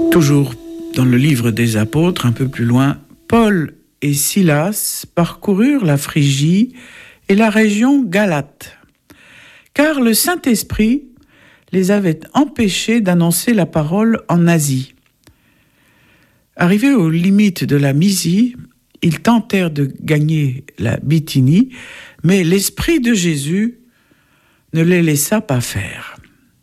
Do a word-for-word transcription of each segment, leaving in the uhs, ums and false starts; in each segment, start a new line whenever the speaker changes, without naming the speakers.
Toujours dans le livre des apôtres, un peu plus loin, Paul et Silas parcoururent la Phrygie et la région Galate, car le Saint-Esprit les avait empêchés d'annoncer la parole en Asie. Arrivés aux limites de la Mysie, ils tentèrent de gagner la Bithynie, mais l'Esprit de Jésus ne les laissa pas faire.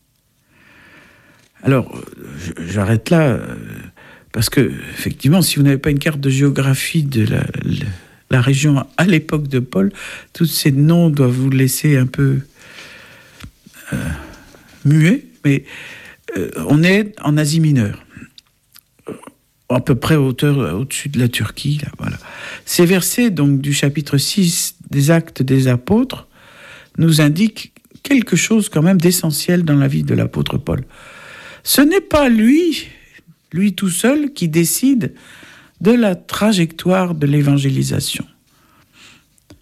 Alors, j'arrête là, parce que, effectivement, si vous n'avez pas une carte de géographie de la, la, la région à l'époque de Paul, tous ces noms doivent vous laisser un peu euh, muet, mais euh, on est en Asie mineure, à peu près hauteur, au-dessus de la Turquie. Là, voilà. Ces versets donc, du chapitre six des Actes des Apôtres nous indiquent quelque chose quand même d'essentiel dans la vie de l'apôtre Paul. Ce n'est pas lui, lui tout seul, qui décide de la trajectoire de l'évangélisation. Hein ?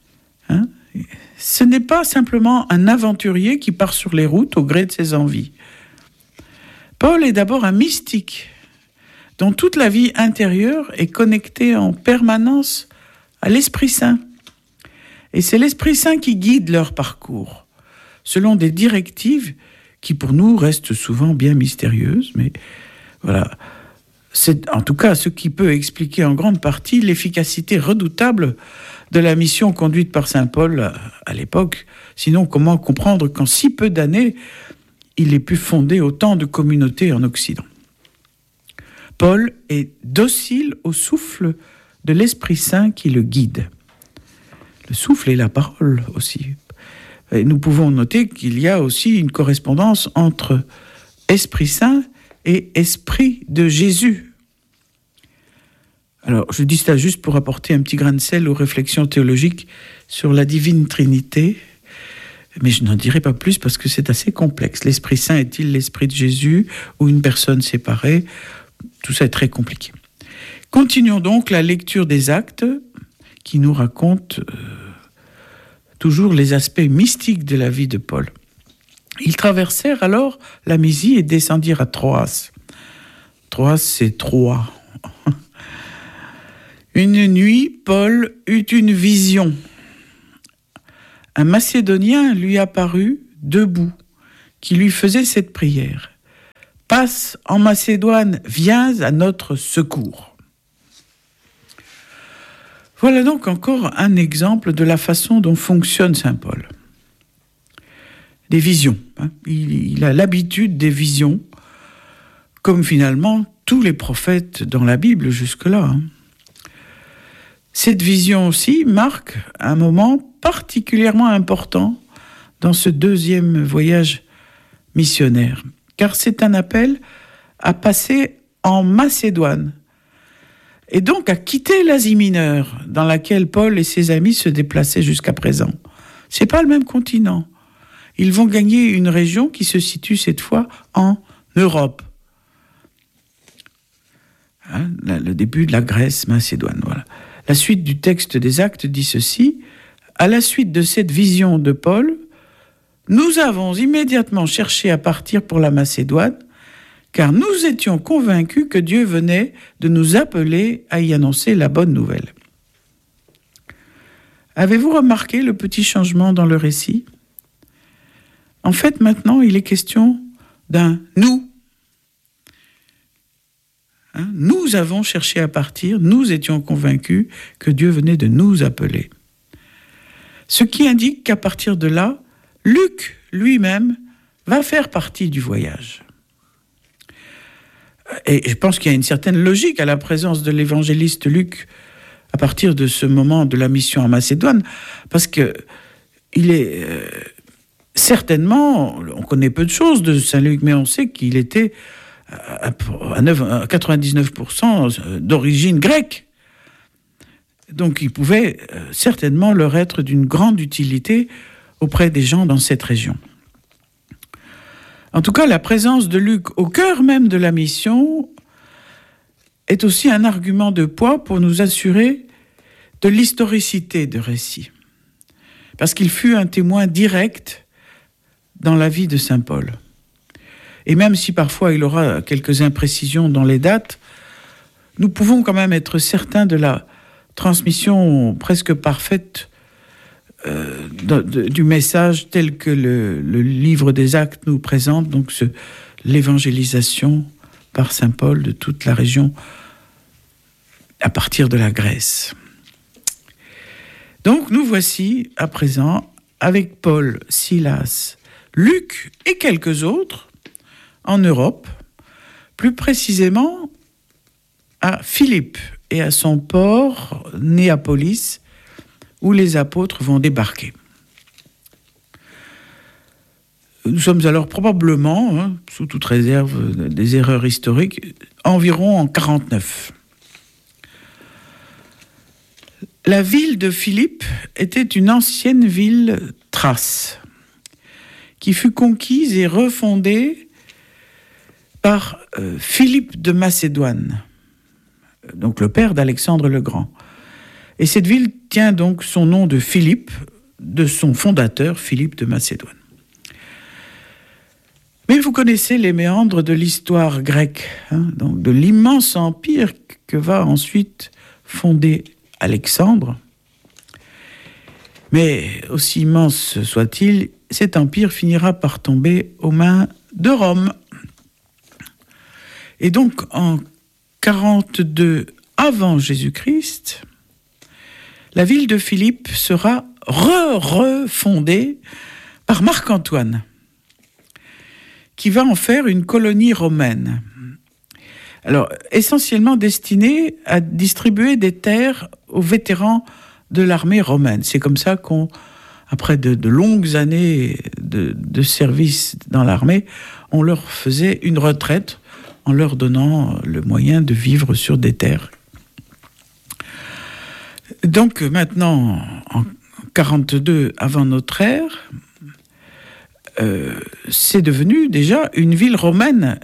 Ce n'est pas simplement un aventurier qui part sur les routes au gré de ses envies. Paul est d'abord un mystique, dont toute la vie intérieure est connectée en permanence à l'Esprit Saint. Et c'est l'Esprit Saint qui guide leur parcours, selon des directives qui pour nous restent souvent bien mystérieuses, mais voilà. C'est en tout cas ce qui peut expliquer en grande partie l'efficacité redoutable de la mission conduite par saint Paul à l'époque. Sinon, comment comprendre qu'en si peu d'années, il ait pu fonder autant de communautés en Occident ? Paul est docile au souffle de l'Esprit Saint qui le guide. Le souffle et la parole aussi. Et nous pouvons noter qu'il y a aussi une correspondance entre Esprit Saint et Esprit de Jésus. Alors, je dis ça juste pour apporter un petit grain de sel aux réflexions théologiques sur la divine Trinité, mais je n'en dirai pas plus parce que c'est assez complexe. L'Esprit Saint est-il l'Esprit de Jésus ou une personne séparée ? Tout ça est très compliqué. Continuons donc la lecture des Actes qui nous racontent euh, toujours les aspects mystiques de la vie de Paul. Ils traversèrent alors la Mysie et descendirent à Troas. Troas, c'est Troie. Une nuit, Paul eut une vision. Un Macédonien lui apparut debout, qui lui faisait cette prière. « Passe en Macédoine, viens à notre secours. » Voilà donc encore un exemple de la façon dont fonctionne saint Paul. Des visions. Hein. Il, il a l'habitude des visions, comme finalement tous les prophètes dans la Bible jusque-là. Hein. Cette vision aussi marque un moment particulièrement important dans ce deuxième voyage missionnaire, car c'est un appel à passer en Macédoine, et donc à quitter l'Asie mineure, dans laquelle Paul et ses amis se déplaçaient jusqu'à présent. C'est pas le même continent. Ils vont gagner une région qui se situe cette fois en Europe. Hein, le début de la Grèce, Macédoine, voilà. La suite du texte des Actes dit ceci. À la suite de cette vision de Paul, nous avons immédiatement cherché à partir pour la Macédoine, car nous étions convaincus que Dieu venait de nous appeler à y annoncer la bonne nouvelle. Avez-vous remarqué le petit changement dans le récit ? En fait, maintenant, il est question d'un « nous ». Hein, nous avons cherché à partir, nous étions convaincus que Dieu venait de nous appeler. Ce qui indique qu'à partir de là, Luc lui-même va faire partie du voyage. Et je pense qu'il y a une certaine logique à la présence de l'évangéliste Luc à partir de ce moment de la mission en Macédoine, parce que il est euh, certainement, on connaît peu de choses de saint Luc, mais on sait qu'il était à quatre-vingt-dix-neuf pour cent d'origine grecque. Donc il pouvait certainement leur être d'une grande utilité auprès des gens dans cette région. En tout cas, la présence de Luc au cœur même de la mission est aussi un argument de poids pour nous assurer de l'historicité de récit. Parce qu'il fut un témoin direct dans la vie de saint Paul. Et même si parfois il aura quelques imprécisions dans les dates, nous pouvons quand même être certains de la transmission presque parfaite euh, de, de, du message tel que le, le livre des Actes nous présente, donc ce, l'évangélisation par saint Paul de toute la région à partir de la Grèce. Donc nous voici à présent avec Paul, Silas, Luc et quelques autres en Europe, plus précisément à Philippe et à son port Néapolis, où les apôtres vont débarquer. Nous sommes alors probablement, hein, sous toute réserve des erreurs historiques, environ en quarante-neuf. La ville de Philippe était une ancienne ville thrace, qui fut conquise et refondée par euh, Philippe de Macédoine, donc le père d'Alexandre le Grand. Et cette ville tient donc son nom de Philippe, de son fondateur, Philippe de Macédoine. Mais vous connaissez les méandres de l'histoire grecque, hein, donc de l'immense empire que va ensuite fonder Alexandre. Mais aussi immense soit-il, cet empire finira par tomber aux mains de Rome. Et donc en quarante-deux avant Jésus-Christ, la ville de Philippe sera re-refondée par Marc-Antoine, qui va en faire une colonie romaine. Alors, essentiellement destinée à distribuer des terres aux vétérans de l'armée romaine. C'est comme ça qu'on, après de, de longues années de, de service dans l'armée, on leur faisait une retraite en leur donnant le moyen de vivre sur des terres. Donc maintenant, en quarante-deux avant notre ère, euh, c'est devenu déjà une ville romaine,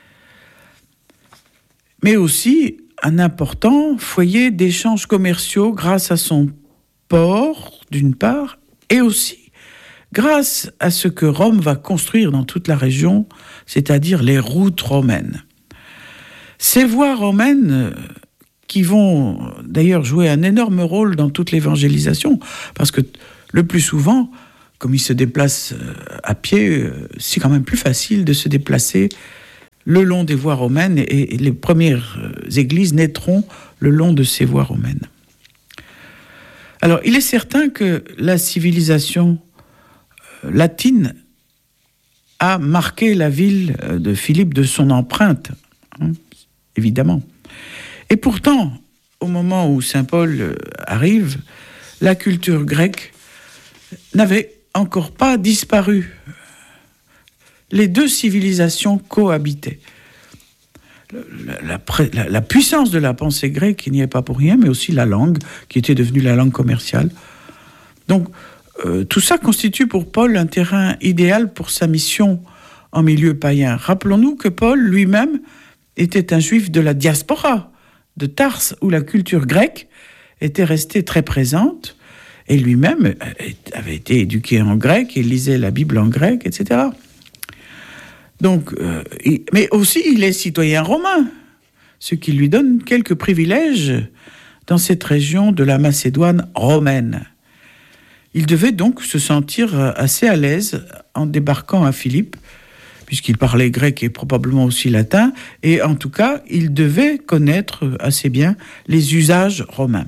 mais aussi un important foyer d'échanges commerciaux grâce à son port, d'une part, et aussi grâce à ce que Rome va construire dans toute la région, c'est-à-dire les routes romaines. Ces voies romaines qui vont d'ailleurs jouer un énorme rôle dans toute l'évangélisation, parce que le plus souvent, comme ils se déplacent à pied, c'est quand même plus facile de se déplacer le long des voies romaines, et les premières églises naîtront le long de ces voies romaines. Alors, il est certain que la civilisation latine a marqué la ville de Philippe de son empreinte, hein, évidemment. Et pourtant, au moment où saint Paul arrive, la culture grecque n'avait encore pas disparu. Les deux civilisations cohabitaient. La, la, la puissance de la pensée grecque n'y est pas pour rien, mais aussi la langue, qui était devenue la langue commerciale. Donc, euh, tout ça constitue pour Paul un terrain idéal pour sa mission en milieu païen. Rappelons-nous que Paul lui-même était un juif de la diaspora de Tarse, où la culture grecque était restée très présente, et lui-même avait été éduqué en grec, et lisait la Bible en grec, et cetera. Donc, euh, il, mais aussi, il est citoyen romain, ce qui lui donne quelques privilèges dans cette région de la Macédoine romaine. Il devait donc se sentir assez à l'aise en débarquant à Philippe, puisqu'il parlait grec et probablement aussi latin, et en tout cas, il devait connaître assez bien les usages romains.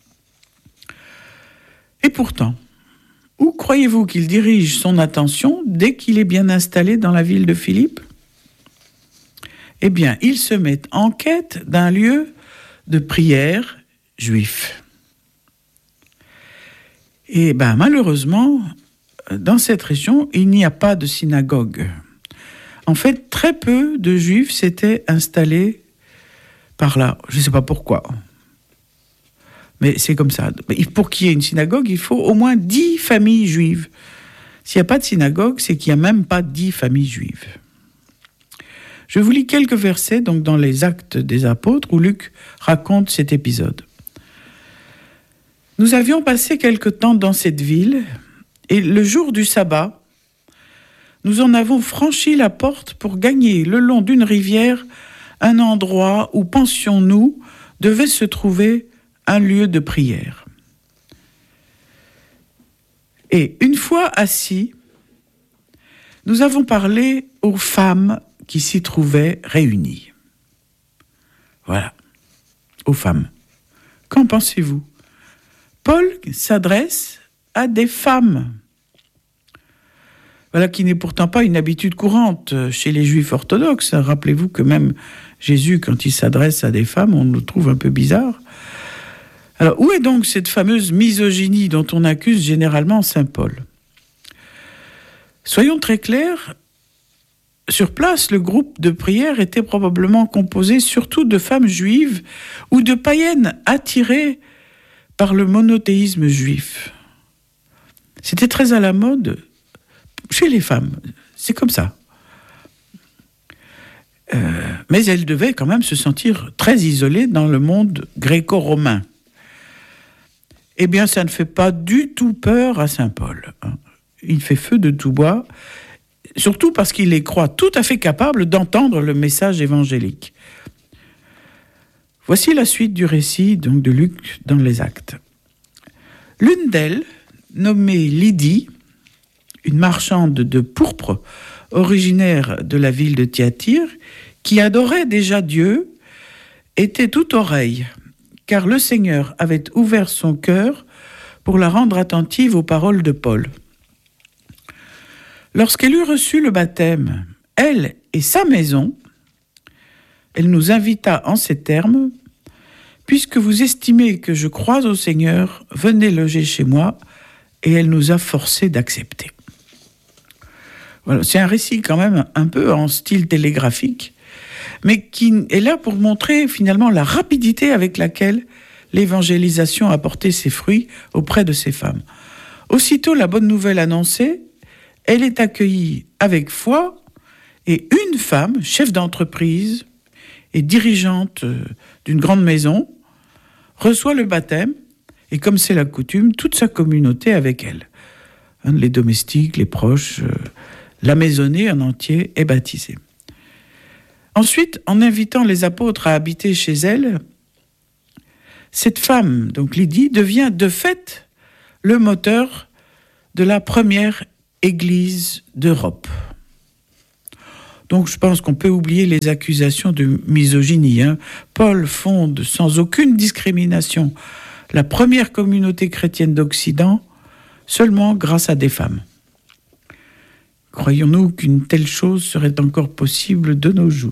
Et pourtant, où croyez-vous qu'il dirige son attention dès qu'il est bien installé dans la ville de Philippe ? Eh bien, il se met en quête d'un lieu de prière juif. Et ben, malheureusement, dans cette région, il n'y a pas de synagogue. En fait, très peu de juifs s'étaient installés par là. Je ne sais pas pourquoi. Mais c'est comme ça. Pour qu'il y ait une synagogue, il faut au moins dix familles juives. S'il n'y a pas de synagogue, c'est qu'il n'y a même pas dix familles juives. Je vous lis quelques versets donc, dans les Actes des Apôtres où Luc raconte cet épisode. Nous avions passé quelque temps dans cette ville, et le jour du sabbat, nous en avons franchi la porte pour gagner le long d'une rivière un endroit où, pensions-nous, devait se trouver un lieu de prière. Et une fois assis, nous avons parlé aux femmes qui s'y trouvaient réunies. Voilà, aux femmes. Qu'en pensez-vous ? Paul s'adresse à des femmes. Voilà qui n'est pourtant pas une habitude courante chez les Juifs orthodoxes. Rappelez-vous que même Jésus, quand il s'adresse à des femmes, on le trouve un peu bizarre. Alors, où est donc cette fameuse misogynie dont on accuse généralement saint Paul ? Soyons très clairs, sur place, le groupe de prière était probablement composé surtout de femmes juives ou de païennes attirées par le monothéisme juif. C'était très à la mode chez les femmes, c'est comme ça. Euh, mais elles devaient quand même se sentir très isolées dans le monde gréco-romain. Eh bien, ça ne fait pas du tout peur à saint Paul. Il fait feu de tout bois, surtout parce qu'il les croit tout à fait capables d'entendre le message évangélique. Voici la suite du récit donc, de Luc dans les Actes. L'une d'elles, nommée Lydie, une marchande de pourpre originaire de la ville de Thyatire, qui adorait déjà Dieu, était toute oreille, car le Seigneur avait ouvert son cœur pour la rendre attentive aux paroles de Paul. Lorsqu'elle eut reçu le baptême, elle et sa maison, elle nous invita en ces termes : « Puisque vous estimez que je crois au Seigneur, venez loger chez moi. » Et elle nous a forcés d'accepter. Voilà, c'est un récit quand même un peu en style télégraphique, mais qui est là pour montrer finalement la rapidité avec laquelle l'évangélisation a porté ses fruits auprès de ces femmes. Aussitôt la bonne nouvelle annoncée, elle est accueillie avec foi, et une femme, chef d'entreprise et dirigeante d'une grande maison, reçoit le baptême, et comme c'est la coutume, toute sa communauté avec elle. Les domestiques, les proches, la maisonnée en entier est baptisée. Ensuite, en invitant les apôtres à habiter chez elle, cette femme, donc Lydie, devient de fait le moteur de la première Église d'Europe. Donc je pense qu'on peut oublier les accusations de misogynie. Hein. Paul fonde sans aucune discrimination la première communauté chrétienne d'Occident seulement grâce à des femmes. Croyons-nous qu'une telle chose serait encore possible de nos jours ?